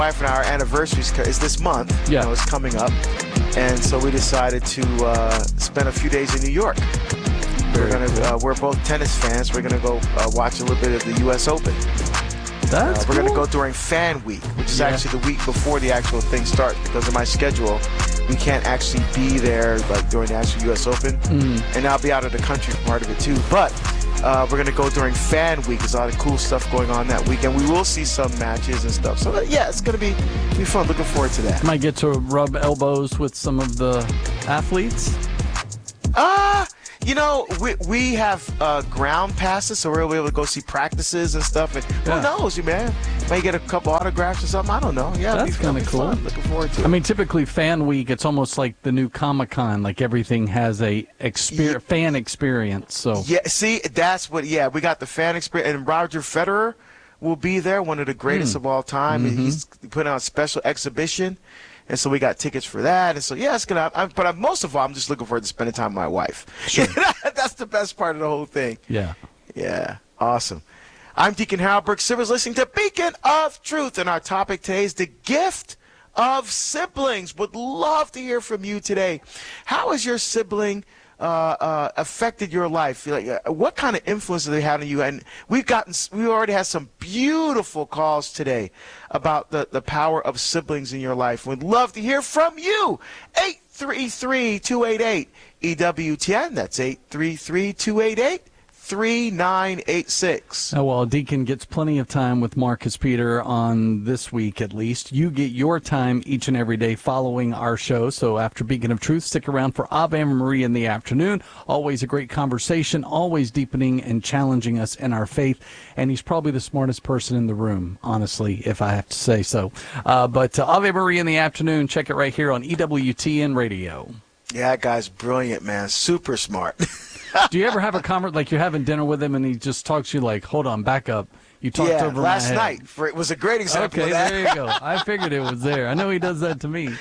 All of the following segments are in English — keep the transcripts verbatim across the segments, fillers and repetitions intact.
wife and our anniversary is this month. Yeah. You know, it's coming up. And so we decided to uh, spend a few days in New York. We're Very gonna. cool. Uh, we're both tennis fans. We're gonna go uh, watch a little bit of the U S Open. That's Uh, we're cool. gonna go during Fan Week, which is Yeah. actually the week before the actual thing starts. Because of my schedule, we can't actually be there like during the actual U S Open, Mm. and I'll be out of the country for part of it too. But uh, we're gonna go during Fan Week. There's a lot of cool stuff going on that weekend. We will see some matches and stuff. So uh, yeah, it's gonna be be fun. Looking forward to that. Might get to rub elbows with some of the athletes. Ah. Uh, You know, we we have uh, ground passes, so we're able to go see practices and stuff. And Yeah. who knows, you man? May get a couple autographs or something. I don't know. Yeah, it'll That's be- it'll kinda be cool. fun. Looking forward to it. I mean, typically Fan Week, it's almost like the new Comic-Con. Like everything has a exper- Yeah. fan experience. So yeah, see, that's what. Yeah, we got the fan experience, and Roger Federer will be there, one of the greatest Mm. of all time. And he's putting on a special exhibition, and so we got tickets for that. And so yeah, it's gonna. I, but I, most of all, I'm just looking forward to spending time with my wife. Sure. That's the best part of the whole thing. yeah. Yeah, awesome. I'm Deacon Harold Brooks Sivers, listening to Beacon of Truth, and our topic today is the gift of siblings. Would love to hear from you today. How has your sibling uh, uh, affected your life? Like, uh, what kind of influence do they have on you? And we've gotten, we already had some beautiful calls today about the, the power of siblings in your life. We'd love to hear from you. eight three three, two eight eight, E W T N. That's eight three three, two eight eight, three nine eight six. Oh, well, Deacon gets plenty of time with Marcus Peter on this week at least. You get your time each and every day following our show. So after Beacon of Truth, stick around for Ave Maria in the afternoon. Always a great conversation, always deepening and challenging us in our faith. And he's probably the smartest person in the room, honestly, if I have to say so. Uh, but uh, Ave Maria in the afternoon, check it right here on E W T N Radio. Yeah, that guy's brilliant, man. Super smart. Do you ever have a conversation, like you're having dinner with him and he just talks to you like, hold on, back up. You talked yeah, over last my head. night for, it was a great example Okay, of that. there you go. I figured it was there. I know he does that to me.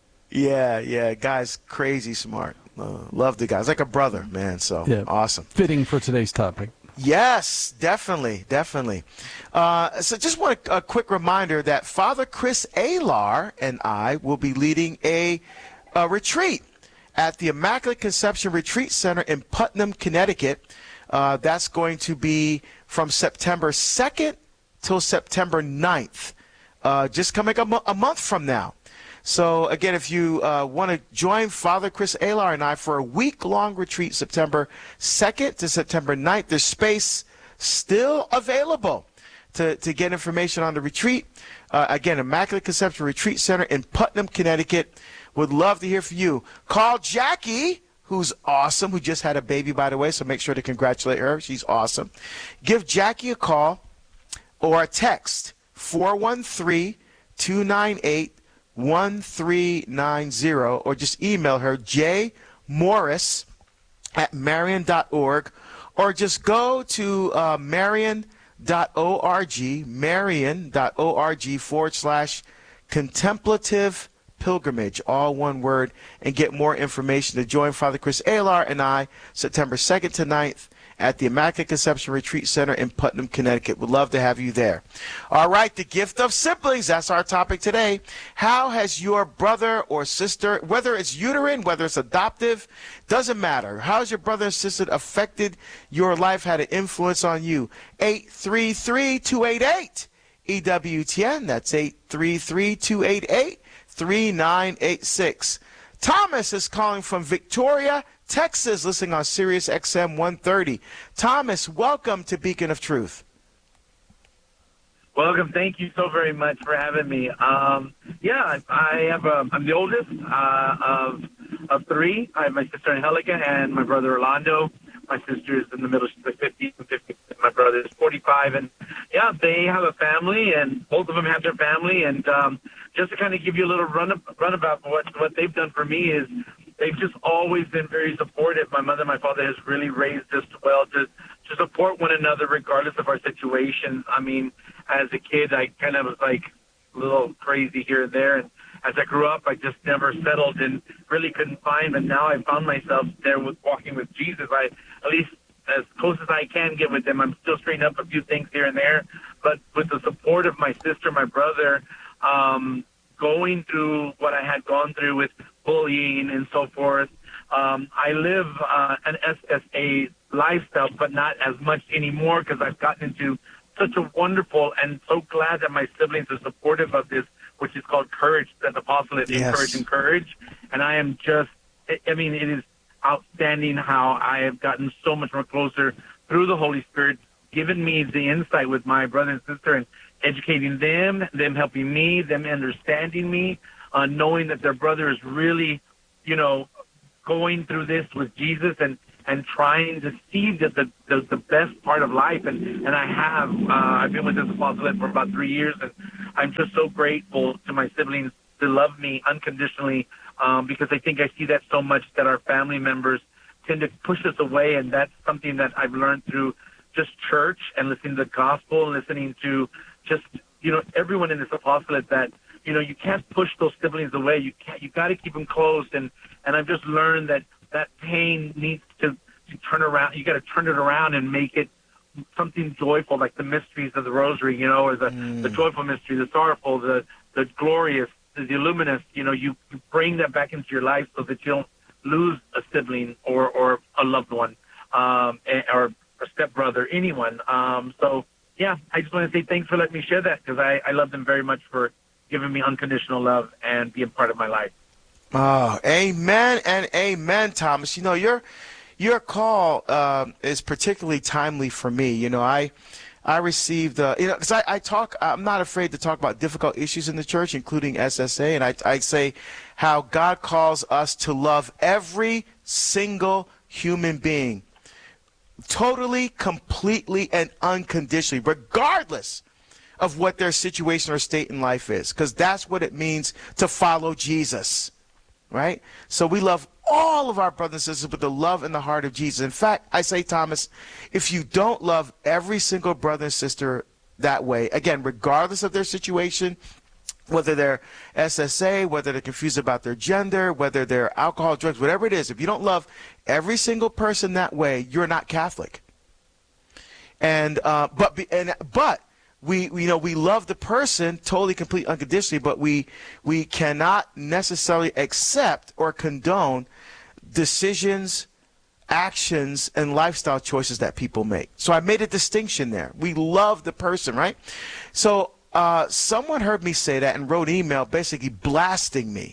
Yeah, yeah, guy's crazy smart. Uh, love the guy. He's like a brother, man. So Yeah. awesome. Fitting for today's topic. Yes, definitely, definitely. Uh, so just want a, a quick reminder that Father Chris Alar and I will be leading a, a retreat at the Immaculate Conception Retreat Center in Putnam, Connecticut. Uh, that's going to be from September second till September ninth, uh, just coming a, mo- a month from now. So, again, if you uh, want to join Father Chris Alar and I for a week-long retreat, September second to September ninth, there's space still available to, to get information on the retreat. Uh, again, Immaculate Conception Retreat Center in Putnam, Connecticut. Would love to hear from you. Call Jackie, who's awesome, who just had a baby, by the way, so make sure to congratulate her. She's awesome. Give Jackie a call or a text, four one three, two nine eight, one three nine zero, or just email her, jmorris at marion dot org, or just go to uh, marion dot org, marion dot org forward slash contemplative pilgrimage, all one word, and get more information to join Father Chris Alar and I September second to ninth at the Immaculate Conception Retreat Center in Putnam, Connecticut. Would love to have you there. All right, the gift of siblings, that's our topic today. How has your brother or sister, whether it's uterine, whether it's adoptive, doesn't matter. How has your brother and sister affected your life, had an influence on you? eight three three, two eight eight, E W T N. That's eight three three, two eight eight, three nine eight six. Thomas is calling from Victoria, Texas, listening on Sirius X M one thirty. Thomas, welcome to Beacon of Truth. Welcome. Thank you so very much for having me. Um, yeah, I have. A, I'm the oldest uh, of of three. I have my sister Angelica and my brother Orlando. My sister is in the middle. She's like fifty and fifty. My brother is forty-five. And, yeah, they have a family, and both of them have their family. And um, just to kind of give you a little run, runabout for what, what they've done for me is they've just always been very supportive. My mother and my father has really raised us well to, to support one another regardless of our situations. I mean, as a kid, I kind of was like a little crazy here and there. And as I grew up, I just never settled and really couldn't find. But now I found myself there with walking with Jesus. I, at least as close as I can get with him. I'm still straightening up a few things here and there. But with the support of my sister, my brother, um, going through what I had gone through with bullying and so forth. Um, I live uh, an S S A lifestyle, but not as much anymore because I've gotten into such a wonderful and so glad that my siblings are supportive of this, which is called Courage, that apostolate, Yes. Encourage and Courage. And I am just, I mean, it is outstanding how I have gotten so much more closer through the Holy Spirit, giving me the insight with my brother and sister and educating them, them helping me, them understanding me, uh, knowing that their brother is really, you know, going through this with Jesus and, and trying to see the, the, the, the best part of life. And, and I have, uh, I've been with this apostolate for about three years, and I'm just so grateful to my siblings to love me unconditionally, um, because I think I see that so much that our family members tend to push us away, and that's something that I've learned through just church and listening to the gospel and listening to just, you know, everyone in this apostolate, that, you know, you can't push those siblings away. You can't, you got to keep them close. And, and I've just learned that that pain needs to, to turn around. You got to turn it around and make it something joyful, like the mysteries of the rosary, you know, or the, mm. the joyful mystery, the sorrowful, the, the glorious, the, the luminous. You know, you, you bring that back into your life so that you don't lose a sibling or, or a loved one, um, or a stepbrother, anyone. Um, so, yeah, I just want to say thanks for letting me share that, because I, I love them very much for giving me unconditional love and being part of my life. Oh, amen and amen, Thomas. You know, your your call uh, is particularly timely for me. You know, I I received, uh, you know, because I, I talk, I'm not afraid to talk about difficult issues in the church, including S S A, and I, I say how God calls us to love every single human being, totally, completely, and unconditionally, regardless of what their situation or state in life is, because that's what it means to follow Jesus, right? So we love all of our brothers and sisters with the love and the heart of Jesus. In fact, I say, Thomas, if you don't love every single brother and sister that way, again, regardless of their situation, whether they're S S A, whether they're confused about their gender, whether they're alcohol, drugs, whatever it is, if you don't love every single person that way, you're not Catholic. And uh, but and but we, we you know we love the person totally, completely, unconditionally, but we we cannot necessarily accept or condone decisions, actions, and lifestyle choices that people make. So I made a distinction there. We love the person, right? So uh, someone heard me say that and wrote an email basically blasting me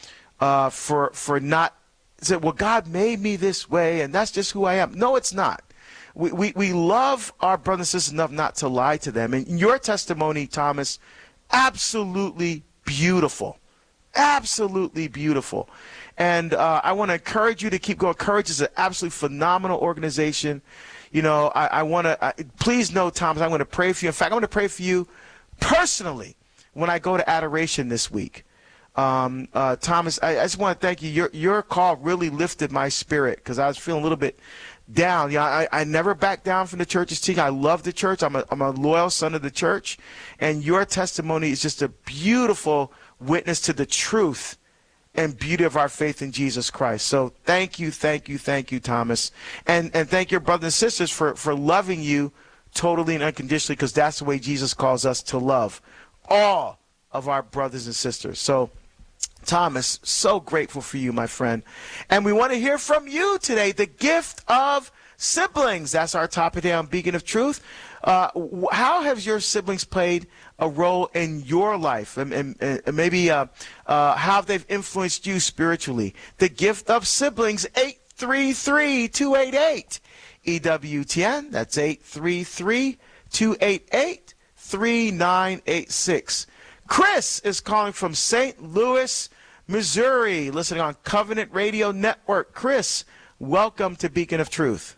uh, for for not said, well, God made me this way, and that's just who I am. No, it's not. We, we, we love our brothers and sisters enough not to lie to them. And your testimony, Thomas, absolutely beautiful. Absolutely beautiful. And uh, I want to encourage you to keep going. Courage is an absolutely phenomenal organization. You know, I, I want to, please know, Thomas, I'm going to pray for you. In fact, I'm going to pray for you personally when I go to adoration this week. Um, uh, Thomas, I, I just want to thank you. Your your call really lifted my spirit because I was feeling a little bit down. You know, I, I never back down from the church's teaching. I love the church. I'm a, I'm a loyal son of the church. And your testimony is just a beautiful witness to the truth and beauty of our faith in Jesus Christ. So thank you, thank you, thank you, Thomas. And and thank your brothers and sisters for, for loving you totally and unconditionally, because that's the way Jesus calls us to love all of our brothers and sisters. So Thomas, so grateful for you, my friend. And we want to hear from you today, the gift of siblings. That's our topic today on Beacon of Truth. Uh, how have your siblings played a role in your life? And, and, and maybe uh, uh, how they've influenced you spiritually? The gift of siblings, eight three three, two eight eight, E W T N. That's eight three three, two eight eight, three nine eight six. Chris is calling from Saint Louis, Missouri, listening on Covenant Radio Network. Chris, welcome to Beacon of Truth.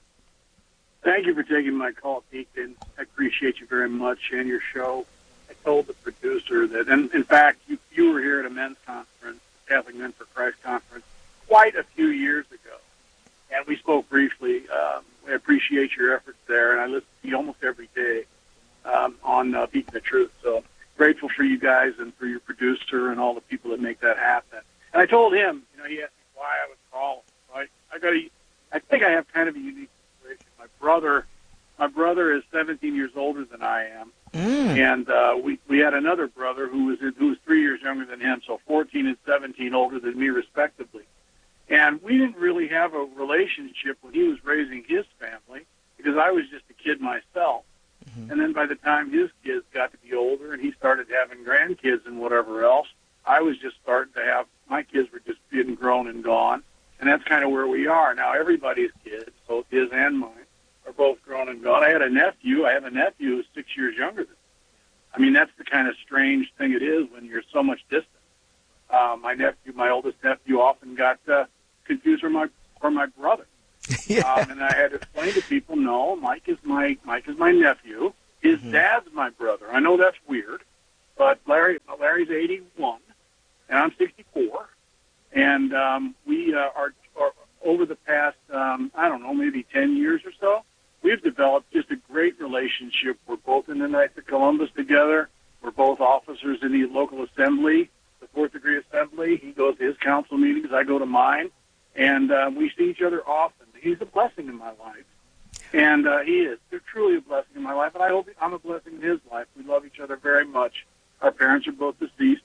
Thank you for taking my call, Deacon. I appreciate you very much and your show. I told the producer that, and in fact, you, you were here at a men's conference, Catholic Men for Christ conference, quite a few years ago. And we spoke briefly. Um, I appreciate your efforts there, and I listen to you almost every day um, on uh, Beacon of Truth. So grateful for you guys and for your producer and all the people that make that happen. And I told him, you know, he asked me why I was calling. So I, I got a, I think I have kind of a unique situation. My brother, my brother is seventeen years older than I am, mm. and uh, we we had another brother who was in, who was younger than him, so fourteen and seventeen older than me, respectively. And we didn't really have a relationship when he was raising his family because I was just a kid myself. Mm-hmm. And then by the time his kids got to be older and he started having grandkids and whatever else, I was just starting to have, my kids were just being grown and gone. And that's kind of where we are. Now, everybody's kids, both his and mine, are both grown and gone. I had a nephew. I have a nephew who's six years younger than me. I mean, that's the kind of strange thing it is when you're so much distant. Uh, my nephew, my oldest nephew, often got uh, confused for my for my brother. Yeah. Um, and I had to explain to people, no, Mike is my Mike is my nephew. His mm-hmm. dad's my brother. I know that's weird, but Larry Larry's eighty-one, and I'm sixty-four. And um, we uh, are, are, over the past, um, I don't know, maybe ten years or so, we've developed just a great relationship. We're both in the Knights of Columbus together. We're both officers in the local assembly, the Fourth Degree Assembly. He goes to his council meetings. I go to mine. And uh, we see each other often. He's a blessing in my life. And uh, he is. They're truly a blessing in my life. And I hope I'm a blessing in his life. We love each other very much. Our parents are both deceased.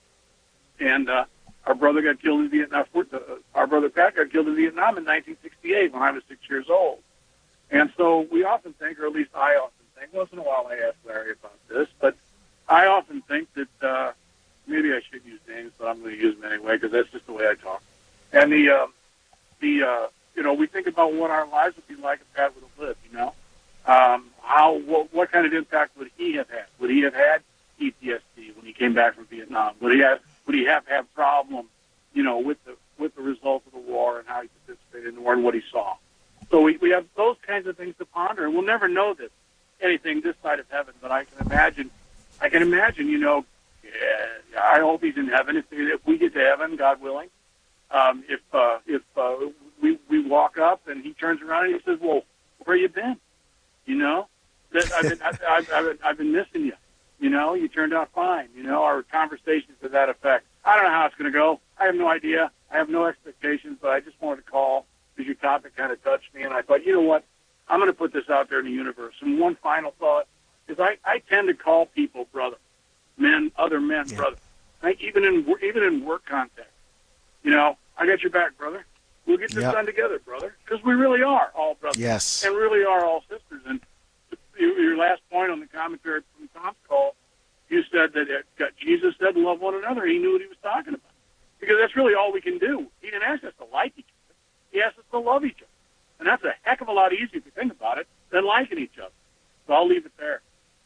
And uh, our brother got killed in Vietnam. Our brother Pat got killed in Vietnam in nineteen sixty-eight when I was six years old. And so we often think, or at least I often think, once in a while I ask Larry about this, but I often think that uh, maybe I should use names, but I'm going to use them anyway because that's just the way I talk. And the, uh, the uh, you know, we think about what our lives would be like if Pat would have lived, you know. Um, how, what, what kind of impact would he have had? Would he have had P T S D when he came back from Vietnam? Would he have, would he have had problems, you know, with the with the results of the war and how he participated in the war and what he saw? So we, we have those kinds of things to ponder, and we'll never know this, anything this side of heaven. But I can imagine, I can imagine, you know, yeah, I hope he's in heaven. If, if we get to heaven, God willing, um, if uh, if uh, we we walk up and he turns around and he says, "Well, where you been? You know, that I've been I've, I've, I've, I've been missing you. You know, you turned out fine. You know, our conversations to that effect. I don't know how it's going to go. I have no idea. I have no expectations, but I just wanted to call because your topic kind of touched me, and I thought, you know what, I'm going to put this out there in the universe. And one final thought is I, I tend to call people brother, men, other men, yeah. brother. I, even in even in work context, you know, I got your back, brother. We'll get this yep. done together, brother, because we really are all brothers. Yes. And really are all sisters. And your last point on the commentary from Tom's call, you said that it, Jesus said, love one another. He knew what he was talking about. Because that's really all we can do. He didn't ask us to like each other. He asked us to love each other. And that's a heck of a lot easier, if you think about it, than liking each other. So I'll leave it there.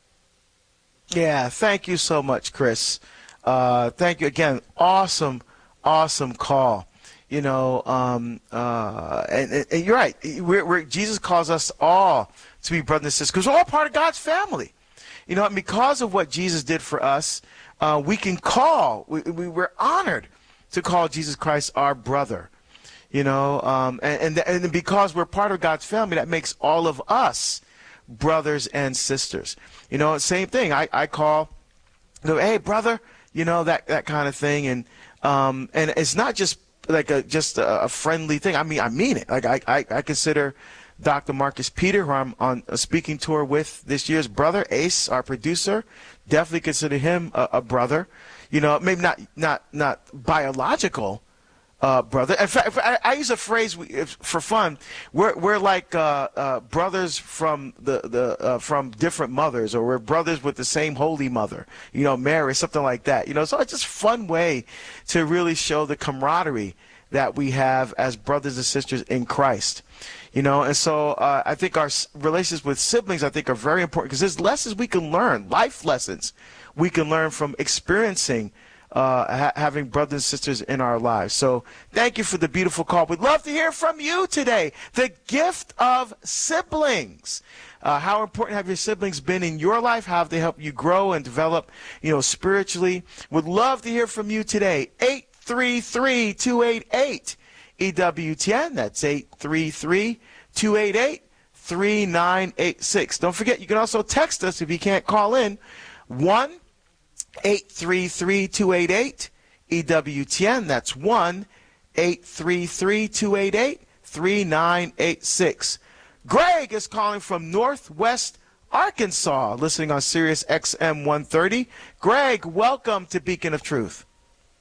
Yeah, thank you so much, Chris. Uh, thank you again. Awesome, awesome call. You know, um, uh, and, and you're right. We're, we're, Jesus calls us all to be brothers and sisters because we're all part of God's family. You know, and because of what Jesus did for us, uh, we can call, we, we, we're honored to call Jesus Christ our brother. You know, um, and, and, and because we're part of God's family, that makes all of us brothers and sisters. You know, same thing. I, I call, go, hey, brother, you know, that, that kind of thing. And, um, and it's not just like a, just a, a friendly thing. I mean, I mean it. Like I, I, I consider Doctor Marcus Peter, who I'm on a speaking tour with this year's brother, Ace, our producer, definitely consider him a, a brother. You know, maybe not, not, not biological, Uh, brother. In fact, I, I use a phrase for fun. We're we're like uh, uh, brothers from the the uh, from different mothers, or we're brothers with the same holy mother. You know, Mary, something like that. You know, so it's just a fun way to really show the camaraderie that we have as brothers and sisters in Christ. You know, and so uh, I think our relations with siblings, I think, are very important because there's lessons we can learn, life lessons we can learn from experiencing Uh, ha- having brothers and sisters in our lives. So thank you for the beautiful call. We'd love to hear from you today. The gift of siblings. Uh, how important have your siblings been in your life? How have they helped you grow and develop, you know, spiritually? Would love to hear from you today. eight three three, two eight eight, E W T N. That's eight three three, two eight eight, three nine eight six. Don't forget, you can also text us if you can't call in. one eight three three, two eight eight, E W T N. That's one eight three three, two eight eight, three nine eight six. Greg is calling from Northwest Arkansas, listening on Sirius X M one thirty. Greg, welcome to Beacon of Truth.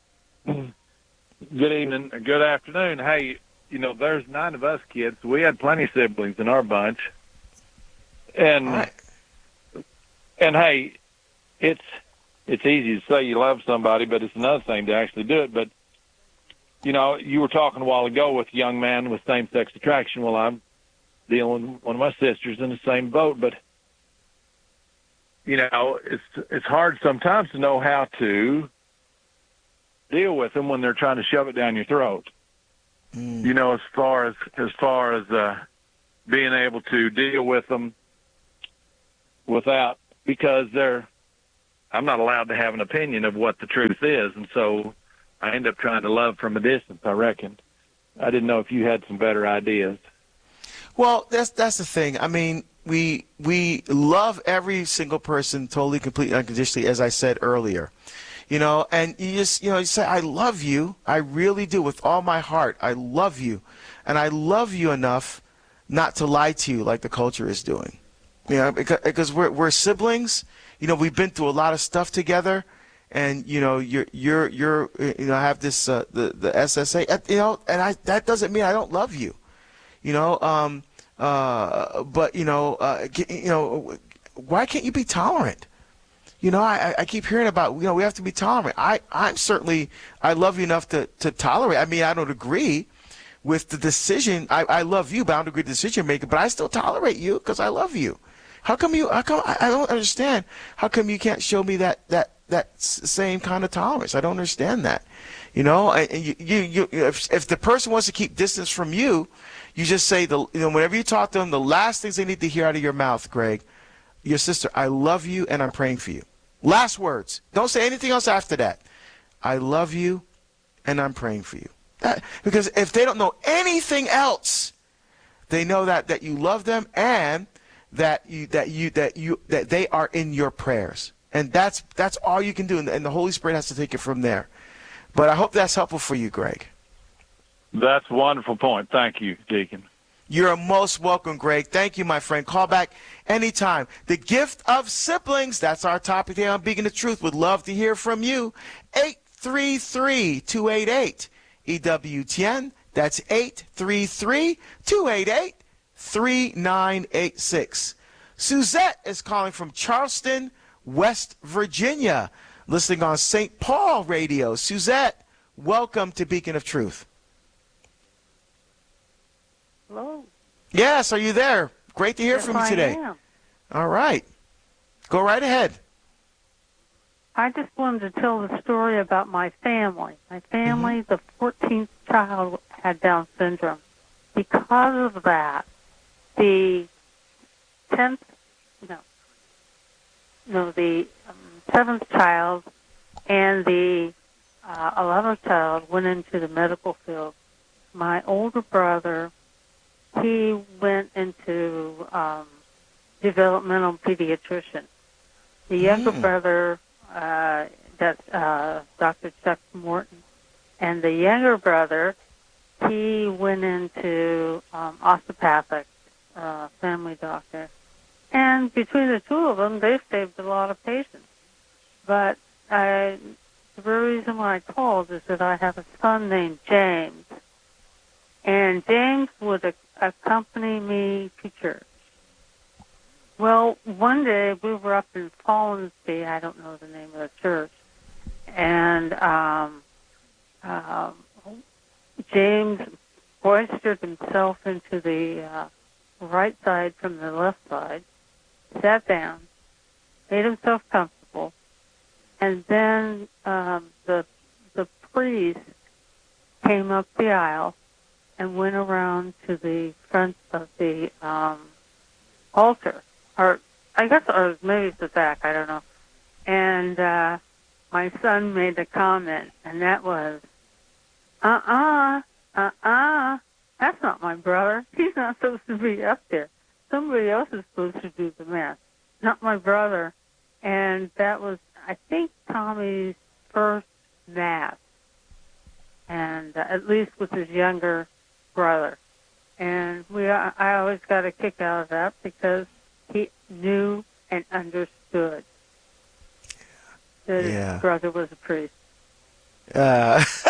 Good evening, or good afternoon. Hey, you know, there's nine of us kids. We had plenty of siblings in our bunch. And, Right. and hey, it's, it's easy to say you love somebody, but it's another thing to actually do it. But, you know, you were talking a while ago with a young man with same-sex attraction. Well, I'm dealing with one of my sisters in the same boat, but, you know, it's it's hard sometimes to know how to deal with them when they're trying to shove it down your throat. Mm. You know, as far as as far as uh, being able to deal with them without, because they're, I'm not allowed to have an opinion of what the truth is, and so I end up trying to love from a distance, I reckon. I didn't know if you had some better ideas. Well, that's that's the thing. I mean, we we love every single person totally, completely, unconditionally, as I said earlier. You know, and you just, you know, you say, I love you. I really do with all my heart. I love you. And I love you enough not to lie to you like the culture is doing. You know, because, because we're we're siblings. You know, we've been through a lot of stuff together. And, you know, you're, you're, you're, you know, I have this, uh, the, the S S A, you know, and I, that doesn't mean I don't love you. You know, um, uh, but, you know, uh, you know, why can't you be tolerant? You know, I, I keep hearing about, you know, we have to be tolerant. I, I'm certainly, I love you enough to, to tolerate. I mean, I don't agree with the decision. I, I love you, but I don't agree with the decision making, but I still tolerate you because I love you. How come you, how come, I, I don't understand. How come you can't show me that, that, that same kind of tolerance? I don't understand that. You know, and you, you, you if, if the person wants to keep distance from you, you just say, the, you know, whenever you talk to them, the last things they need to hear out of your mouth, Greg, your sister, I love you and I'm praying for you. Last words. Don't say anything else after that. I love you and I'm praying for you. That, because if they don't know anything else, they know that, that you love them and that you that you that you that they are in your prayers. And that's that's all you can do, and the Holy Spirit has to take it from there. But I hope that's helpful for you, Greg. That's a wonderful point. Thank you, Deacon. You're most welcome, Greg. Thank you, my friend. Call back anytime. The gift of siblings, that's our topic today on Beacon of Truth. Would love to hear from you. eight three three, two eight eight, E W T N. That's eight three three, two eight eight, three nine eight six. Suzette is calling from Charleston, West Virginia, listening on Saint Paul Radio. Suzette, welcome to Beacon of Truth. Hello. Yes, are you there? Great to hear Yes, from you I today. am. All right. Go right ahead. I just wanted to tell the story about my family. My family, mm-hmm. the fourteenth child had Down syndrome. Because of that, the tenth, no, no, the um, seventh child and the uh, eleventh child went into the medical field. My older brother, he went into um, developmental pediatrician. The younger Mm. brother, uh, that's uh, Doctor Chuck Morton, and the younger brother, he went into um, osteopathic, uh, family doctor. And between the two of them, they've saved a lot of patients. But I, the very reason why I called is that I have a son named James. And James would ac- accompany me to church. Well, one day we were up in Fallensby, I don't know the name of the church, and um, um, James hoisted himself into the uh, right side from the left side, sat down, made himself comfortable, and then um, the the priest came up the aisle and went around to the front of the um, altar, or I guess, or maybe it's the back, I don't know. And uh, my son made a comment, and that was, uh-uh, uh-uh, that's not my brother. He's not supposed to be up there. Somebody else is supposed to do the mass, not my brother. And that was, I think, Tommy's first mass, and uh, at least with his younger brother. And we, uh, I always got a kick out of that because he knew and understood that Yeah. his brother was a priest. Uh,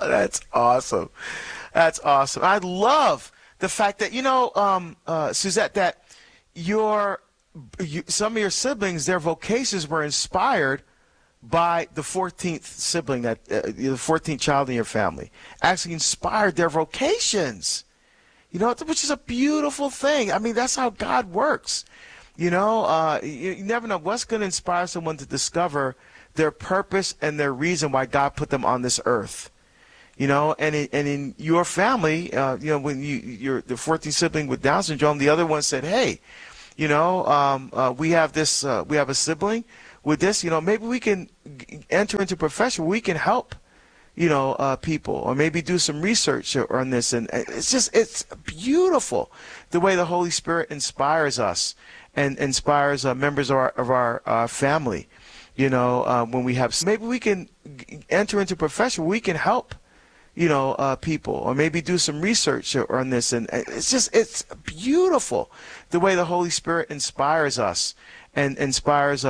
That's awesome. That's awesome. I love the fact that, you know, um, uh, Suzette, that your you, some of your siblings, their vocations were inspired by the fourteenth sibling, that uh, the fourteenth child in your family, actually inspired their vocations. You know, which is a beautiful thing. I mean, that's how God works. You know, uh, you, you never know what's going to inspire someone to discover their purpose and their reason why God put them on this earth. You know, and in, and in your family, uh, you know, when you you're the fourteenth sibling with Down syndrome, the other one said, "Hey, you know, um, uh, we have this, uh, we have a sibling with this. You know, maybe we can enter into a profession where we can help, you know, uh, people, or maybe do some research on this." And it's just, it's beautiful the way the Holy Spirit inspires us and inspires uh, members of our of our uh, family. You know, uh, when we have, maybe we can enter into a profession where we can help, you know, uh, people, or maybe do some research on this. And it's just, it's beautiful the way the Holy Spirit inspires us and inspires